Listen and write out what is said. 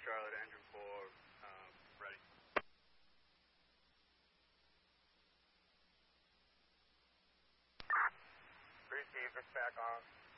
Charlotte, engine 4, ready. Receive, it's back on.